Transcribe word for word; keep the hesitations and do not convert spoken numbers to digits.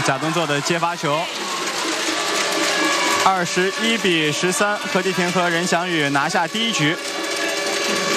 假动作的接发球。二十一比十三，何继廷和任翔宇拿下第一局。